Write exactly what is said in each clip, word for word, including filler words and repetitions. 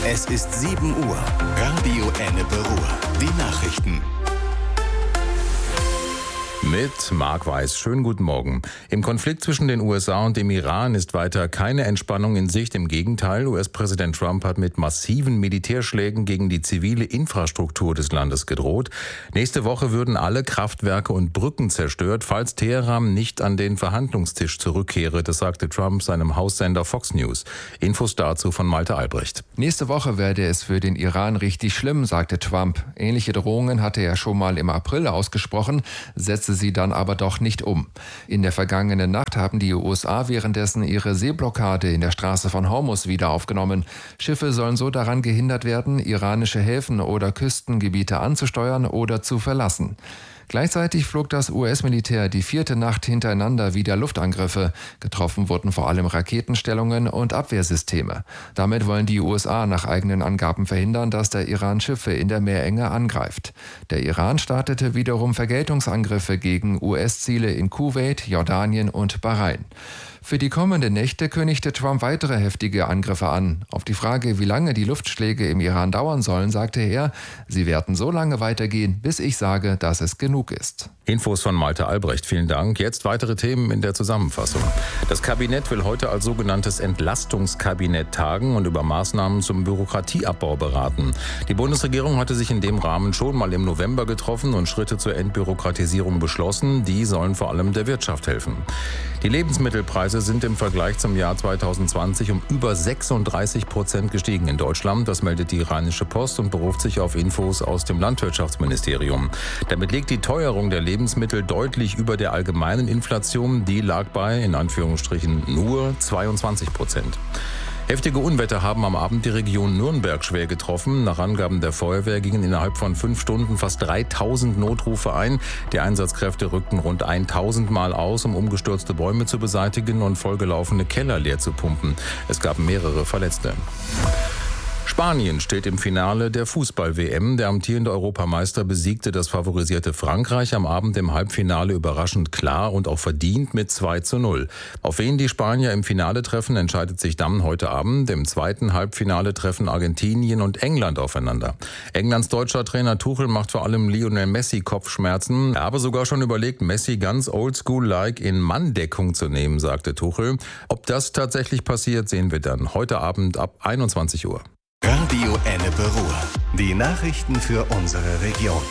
Es ist sieben Uhr. Radio Ennepe Ruhr. Die Nachrichten. Mit Marc Weiß. Schönen guten Morgen. Im Konflikt zwischen den U S A und dem Iran ist weiter keine Entspannung in Sicht. Im Gegenteil, U S-Präsident Trump hat mit massiven Militärschlägen gegen die zivile Infrastruktur des Landes gedroht. Nächste Woche würden alle Kraftwerke und Brücken zerstört, falls Teheran nicht an den Verhandlungstisch zurückkehre. Das sagte Trump seinem Haussender Fox News. Infos dazu von Malte Albrecht. Nächste Woche werde es für den Iran richtig schlimm, sagte Trump. Ähnliche Drohungen hatte er schon mal im April ausgesprochen, setzte sie dann aber doch nicht um. In der vergangenen Nacht haben die U S A währenddessen ihre Seeblockade in der Straße von Hormuz wieder aufgenommen. Schiffe sollen so daran gehindert werden, iranische Häfen oder Küstengebiete anzusteuern oder zu verlassen. Gleichzeitig flog das U S-Militär die vierte Nacht hintereinander wieder Luftangriffe. Getroffen wurden vor allem Raketenstellungen und Abwehrsysteme. Damit wollen die U S A nach eigenen Angaben verhindern, dass der Iran Schiffe in der Meerenge angreift. Der Iran startete wiederum Vergeltungsangriffe gegen U S-Ziele in Kuwait, Jordanien und Bahrain. Für die kommenden Nächte kündigte Trump weitere heftige Angriffe an. Auf die Frage, wie lange die Luftschläge im Iran dauern sollen, sagte er, sie werden so lange weitergehen, bis ich sage, dass es genug ist. Infos von Malte Albrecht, vielen Dank. Jetzt weitere Themen in der Zusammenfassung. Das Kabinett will heute als sogenanntes Entlastungskabinett tagen und über Maßnahmen zum Bürokratieabbau beraten. Die Bundesregierung hatte sich in dem Rahmen schon mal im November getroffen und Schritte zur Entbürokratisierung beschlossen. Die sollen vor allem der Wirtschaft helfen. Die Lebensmittelpreise sind im Vergleich zum Jahr zweitausendzwanzig um über sechsunddreißig Prozent gestiegen in Deutschland. Das meldet die Rheinische Post und beruft sich auf Infos aus dem Landwirtschaftsministerium. Damit liegt die Teuerung der Lebensmittel deutlich über der allgemeinen Inflation. Die lag bei, in Anführungsstrichen, nur zweiundzwanzig Prozent. Heftige Unwetter haben am Abend die Region Nürnberg schwer getroffen. Nach Angaben der Feuerwehr gingen innerhalb von fünf Stunden fast dreitausend Notrufe ein. Die Einsatzkräfte rückten rund tausend Mal aus, um umgestürzte Bäume zu beseitigen und vollgelaufene Keller leer zu pumpen. Es gab mehrere Verletzte. Spanien steht im Finale der Fußball-W M. Der amtierende Europameister besiegte das favorisierte Frankreich am Abend im Halbfinale überraschend klar und auch verdient mit zwei zu null. Auf wen die Spanier im Finale treffen, entscheidet sich dann heute Abend. Im zweiten Halbfinale treffen Argentinien und England aufeinander. Englands deutscher Trainer Tuchel macht vor allem Lionel Messi Kopfschmerzen. Er habe sogar schon überlegt, Messi ganz oldschool-like in Manndeckung zu nehmen, sagte Tuchel. Ob das tatsächlich passiert, sehen wir dann heute Abend ab einundzwanzig Uhr. Radio Ennepe Ruhr. Die Nachrichten für unsere Region.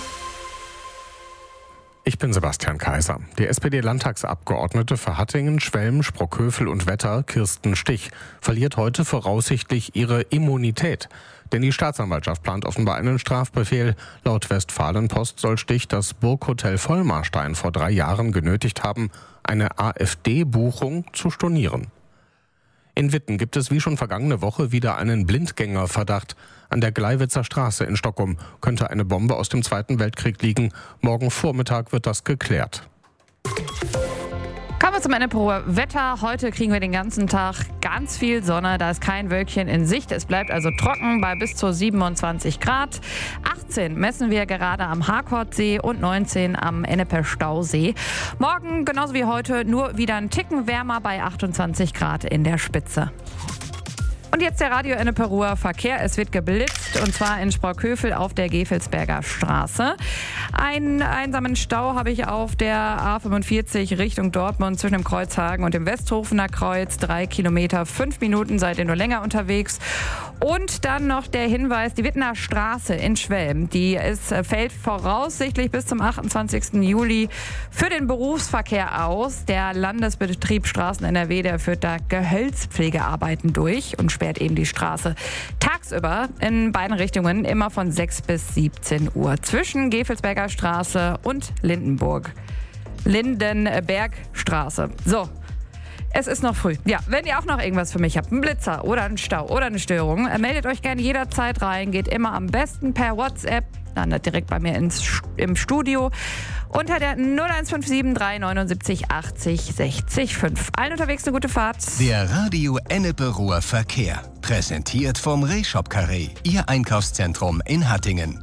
Ich bin Sebastian Kaiser. Die S P D-Landtagsabgeordnete für Hattingen, Schwelm, Sprockhövel und Wetter, Kirsten Stich, verliert heute voraussichtlich ihre Immunität. Denn die Staatsanwaltschaft plant offenbar einen Strafbefehl. Laut Westfalenpost soll Stich das Burghotel Vollmarstein vor drei Jahren genötigt haben, eine AfD-Buchung zu stornieren. In Witten gibt es wie schon vergangene Woche wieder einen Blindgängerverdacht. An der Gleiwitzer Straße in Stockholm könnte eine Bombe aus dem Zweiten Weltkrieg liegen. Morgen Vormittag wird das geklärt. Kommen wir zum Ennepe Ruhr Wetter. Heute kriegen wir den ganzen Tag ganz viel Sonne. Da ist kein Wölkchen in Sicht. Es bleibt also trocken bei bis zu siebenundzwanzig Grad. achtzehn messen wir gerade am Harkordsee und neunzehn am Enneper Stausee. Morgen genauso wie heute nur wieder ein Ticken wärmer bei achtundzwanzig Grad in der Spitze. Und jetzt der Radio Ennepe Ruhr Verkehr. Es wird geblitzt und zwar in Sprockhövel auf der Gefelsberger Straße. Einen einsamen Stau habe ich auf der A fünfundvierzig Richtung Dortmund zwischen dem Kreuzhagen und dem Westhofener Kreuz. Drei Kilometer, fünf Minuten seid ihr nur länger unterwegs. Und dann noch der Hinweis, die Wittener Straße in Schwelm, die ist, fällt voraussichtlich bis zum achtundzwanzigsten Juli für den Berufsverkehr aus. Der Landesbetrieb Straßen N R W, der führt da Gehölzpflegearbeiten durch und sperrt eben die Straße tagsüber in beiden Richtungen immer von sechs bis siebzehn Uhr zwischen Gefelsberger Straße und Lindenburg. Lindenbergstraße. So. Es ist noch früh. Ja, wenn ihr auch noch irgendwas für mich habt, einen Blitzer oder einen Stau oder eine Störung, meldet euch gerne jederzeit rein. Geht immer am besten per WhatsApp, landet direkt bei mir ins, im Studio unter der null eins fünf sieben drei neunundsiebzig achtzig sechzig fünf. Allen unterwegs eine gute Fahrt. Der Radio Ennepe Ruhr Verkehr. Präsentiert vom Rehshop Carré, Ihr Einkaufszentrum in Hattingen.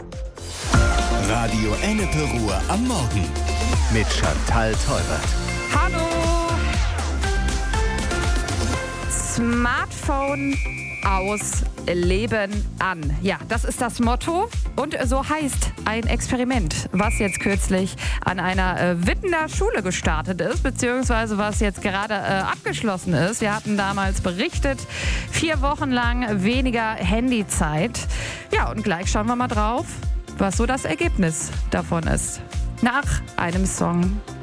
Radio Ennepe Ruhr am Morgen mit Chantal Teubert. Hallo! Smartphone aus Leben an. Ja, das ist das Motto und so heißt ein Experiment, was jetzt kürzlich an einer äh, Wittener Schule gestartet ist, beziehungsweise was jetzt gerade äh, abgeschlossen ist. Wir hatten damals berichtet, vier Wochen lang weniger Handyzeit. Ja, und gleich schauen wir mal drauf, was so das Ergebnis davon ist. Nach einem Song.